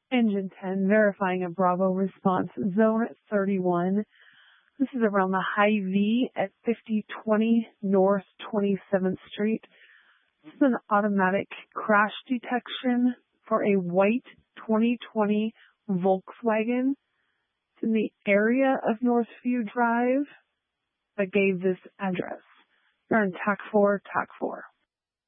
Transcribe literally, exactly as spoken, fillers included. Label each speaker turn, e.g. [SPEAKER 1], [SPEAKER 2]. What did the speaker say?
[SPEAKER 1] Engine ten, verifying a Bravo response, zone thirty-one. This is around the Hy-Vee at fifty twenty North twenty-seventh Street. This is an automatic crash detection for a white twenty twenty Volkswagen. It's in the area of Northview Drive. I gave this address. You're on TAC four, TAC four.